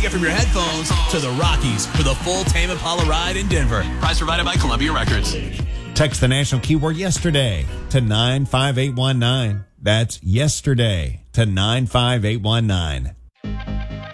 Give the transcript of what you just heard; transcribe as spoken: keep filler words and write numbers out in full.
Get from your headphones to the Rockies for the full Tame Impala ride in Denver. Prize provided by Columbia Records. Text the national keyword yesterday to nine five eight one nine. That's yesterday to nine five eight one nine.